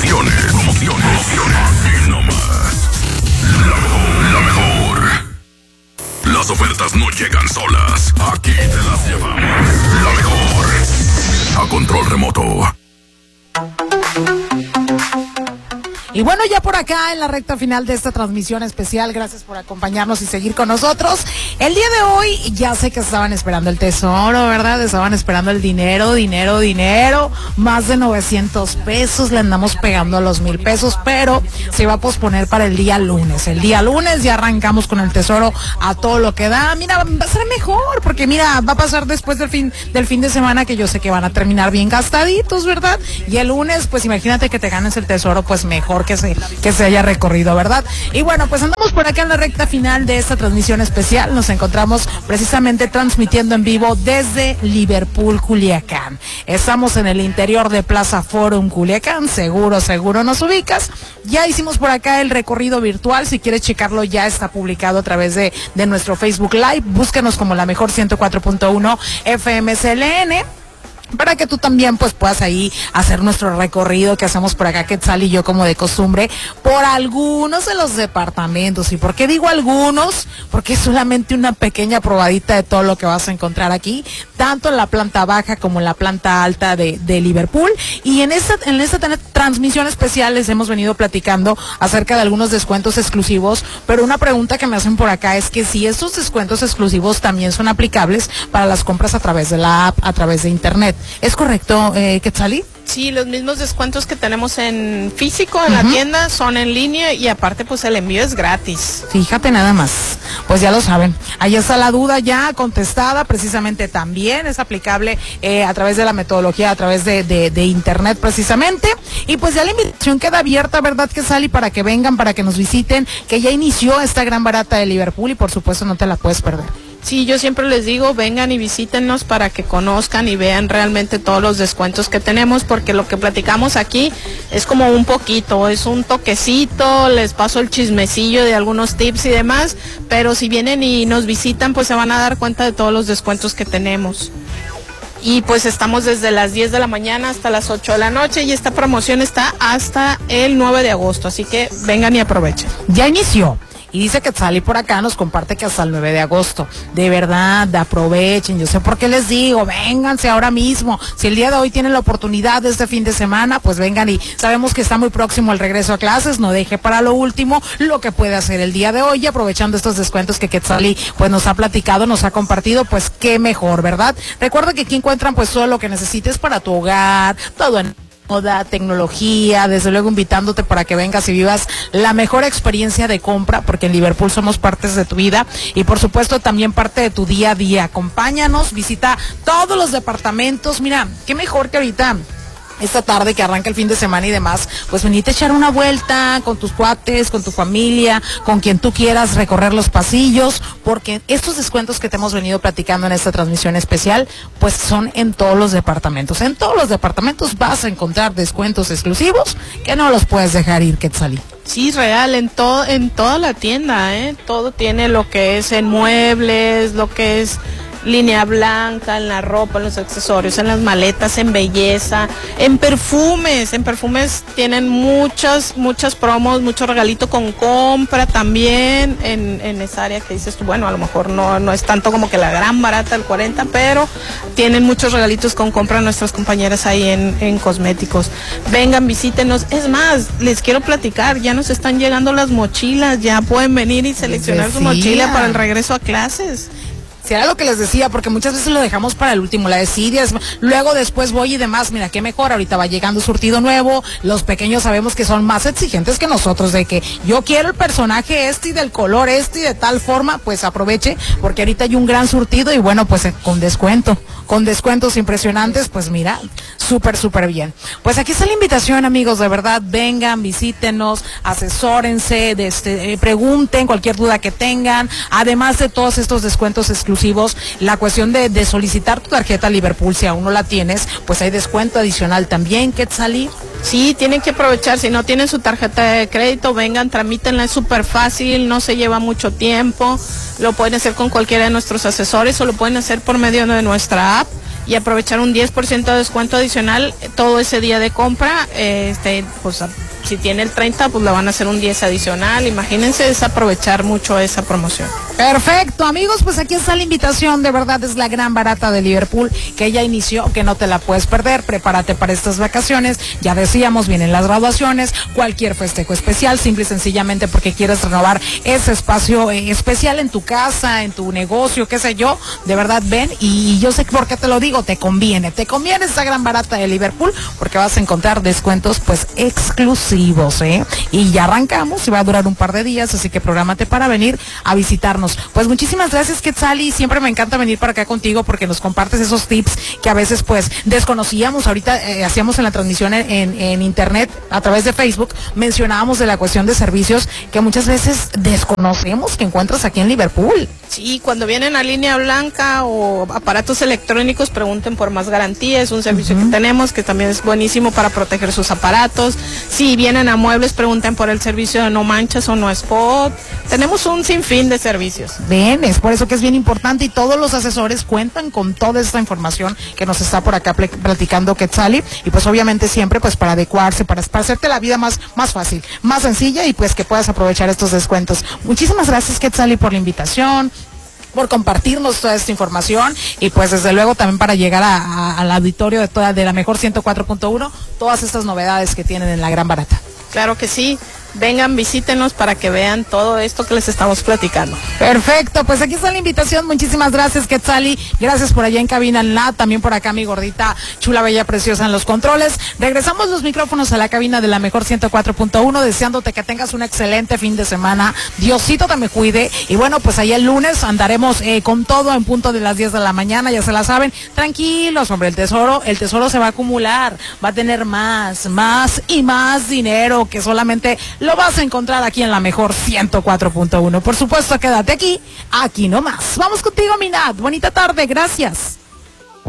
promociones. Y no más. La mejor. Las ofertas no llegan solas. Aquí te las llevamos. La mejor. A control remoto. Y bueno, ya por acá en la recta final de esta transmisión especial, gracias por acompañarnos y seguir con nosotros. El día de hoy, ya sé que estaban esperando el tesoro, ¿verdad? Estaban esperando el dinero, más de 900 pesos, le andamos pegando a los 1,000 pesos, pero se va a posponer para el día lunes. El día lunes ya arrancamos con el tesoro a todo lo que da. Mira, va a ser mejor, porque mira, va a pasar después del fin de semana, que yo sé que van a terminar bien gastaditos, ¿verdad? Y el lunes, pues imagínate que te ganes el tesoro, pues mejor que se haya recorrido, ¿verdad? Y bueno, pues andamos por acá en la recta final de esta transmisión especial. Nos encontramos precisamente transmitiendo en vivo desde Liverpool, Culiacán. Estamos en el interior de Plaza Forum Culiacán, seguro nos ubicas. Ya hicimos por acá el recorrido virtual, si quieres checarlo ya está publicado a través de nuestro Facebook Live. Búscanos como La Mejor 104.1 FM CLN, para que tú también pues puedas ahí hacer nuestro recorrido que hacemos por acá, Quetzal y yo, como de costumbre, por algunos de los departamentos. ¿Y por qué digo algunos? Porque es solamente una pequeña probadita de todo lo que vas a encontrar aquí, tanto en la planta baja como en la planta alta de Liverpool. Y en esta transmisión especial les hemos venido platicando acerca de algunos descuentos exclusivos, pero una pregunta que me hacen por acá es que si estos descuentos exclusivos también son aplicables para las compras a través de la app, a través de internet. ¿Es correcto, Quetzalí? Sí, los mismos descuentos que tenemos en físico, en la tienda, son en línea, y aparte pues el envío es gratis. Fíjate nada más, pues ya lo saben. Ahí está la duda ya contestada, precisamente también es aplicable a través de la metodología, a través de internet precisamente. Y pues ya la invitación queda abierta, ¿verdad, Quetzalí? Para que vengan, para que nos visiten, que ya inició esta gran barata de Liverpool y por supuesto no te la puedes perder. Sí, yo siempre les digo, vengan y visítennos para que conozcan y vean realmente todos los descuentos que tenemos, porque lo que platicamos aquí es como un poquito, es un toquecito, les paso el chismecillo de algunos tips y demás, pero si vienen y nos visitan, pues se van a dar cuenta de todos los descuentos que tenemos. Y pues estamos desde las 10 de la mañana hasta las 8 de la noche, y esta promoción está hasta el 9 de agosto, así que vengan y aprovechen. Ya inició. Y dice que Sally por acá nos comparte que hasta el 9 de agosto. De verdad, aprovechen. Yo sé por qué les digo, vénganse ahora mismo. Si el día de hoy tienen la oportunidad de este fin de semana, pues vengan, y sabemos que está muy próximo el regreso a clases. No deje para lo último lo que puede hacer el día de hoy, y aprovechando estos descuentos que Quetzalí pues nos ha platicado, nos ha compartido, pues qué mejor, ¿verdad? Recuerda que aquí encuentran pues todo lo que necesites para tu hogar, todo en moda, tecnología, desde luego invitándote para que vengas y vivas la mejor experiencia de compra, porque en Liverpool somos partes de tu vida y por supuesto también parte de tu día a día. Acompáñanos, visita todos los departamentos. Mira, qué mejor que ahorita, esta tarde que arranca el fin de semana y demás, pues venite a echar una vuelta con tus cuates, con tu familia, con quien tú quieras, recorrer los pasillos, porque estos descuentos que te hemos venido platicando en esta transmisión especial, pues son en todos los departamentos. En todos los departamentos vas a encontrar descuentos exclusivos que no los puedes dejar ir, Quetzalí. Sí, real, en toda la tienda, todo tiene lo que es en muebles, lo que es línea blanca, en la ropa, en los accesorios, en las maletas, en belleza, en perfumes. En perfumes tienen muchas promos, mucho regalito con compra también en esa área que dices tú, bueno, a lo mejor no es tanto como que la gran barata del 40, pero tienen muchos regalitos con compra nuestras compañeras ahí en cosméticos. Vengan, visítenos. Es más, les quiero platicar, ya nos están llegando las mochilas, ya pueden venir y seleccionar su mochila para el regreso a clases. Si era lo que les decía, porque muchas veces lo dejamos para el último, la desidia, luego después voy y demás. Mira, qué mejor, ahorita va llegando surtido nuevo. Los pequeños sabemos que son más exigentes que nosotros, de que yo quiero el personaje este y del color este y de tal forma, pues aproveche, porque ahorita hay un gran surtido y bueno, pues con descuentos impresionantes, pues mira, súper bien. Pues aquí está la invitación, amigos, de verdad, vengan, visítenos, asesórense, pregunten cualquier duda que tengan, además de todos estos descuentos exclusivos. La cuestión de solicitar tu tarjeta Liverpool, si aún no la tienes, pues hay descuento adicional también, Quetzalí. Sí, tienen que aprovechar. Si no tienen su tarjeta de crédito, vengan, tramítenla, es súper fácil, no se lleva mucho tiempo. Lo pueden hacer con cualquiera de nuestros asesores o lo pueden hacer por medio de nuestra app. y aprovechar un 10% de descuento adicional todo ese día de compra. Pues si tiene el 30, pues le van a hacer un 10 adicional. Imagínense, es aprovechar mucho esa promoción. Perfecto, amigos, pues aquí está la invitación, de verdad es la gran barata de Liverpool, que ya inició, que no te la puedes perder. Prepárate para estas vacaciones, ya decíamos, vienen las graduaciones, cualquier festejo especial, simple y sencillamente porque quieres renovar ese espacio especial en tu casa, en tu negocio, qué sé yo. De verdad, ven, y yo sé por qué te lo digo, te conviene esta gran barata de Liverpool, porque vas a encontrar descuentos pues exclusivos, y ya arrancamos y va a durar un par de días, así que prográmate para venir a visitarnos. Pues muchísimas gracias, Quetzali, siempre me encanta venir para acá contigo porque nos compartes esos tips que a veces pues desconocíamos. Ahorita hacíamos en la transmisión en internet a través de Facebook, mencionábamos de la cuestión de servicios que muchas veces desconocemos que encuentras aquí en Liverpool. Sí, cuando vienen a Línea Blanca o aparatos electrónicos, pregunten por Más Garantía, es un servicio que tenemos que también es buenísimo para proteger sus aparatos. Si vienen a muebles, pregunten por el servicio de No Manchas o No Spot. Tenemos un sinfín de servicios. Ven, es por eso que es bien importante, y todos los asesores cuentan con toda esta información que nos está por acá platicando Quetzali, y pues obviamente siempre pues para adecuarse, para hacerte la vida más fácil, más sencilla, y pues que puedas aprovechar estos descuentos. Muchísimas gracias, Quetzali, por la invitación, por compartirnos toda esta información, y pues desde luego también para llegar al auditorio de la mejor 104.1, todas estas novedades que tienen en la gran barata. Claro que sí. Vengan, visítenos para que vean todo esto que les estamos platicando. Perfecto, pues aquí está la invitación. Muchísimas gracias, Quetzali. Gracias por allá en cabina, también por acá mi gordita chula, bella, preciosa en los controles. Regresamos los micrófonos a la cabina de la mejor 104.1, deseándote que tengas un excelente fin de semana. Diosito te me cuide. Y bueno, pues allá el lunes andaremos con todo en punto de las 10 de la mañana, ya se la saben. Tranquilos, hombre, el tesoro se va a acumular, va a tener más y más dinero, que solamente lo vas a encontrar aquí en la mejor 104.1. Por supuesto, quédate aquí nomás. Vamos contigo, Minat. Bonita tarde, gracias.